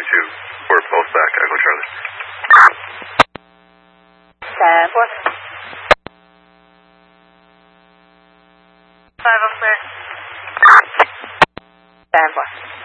for both back, Echo Charlie. Stand for. 5 up there. Stand for.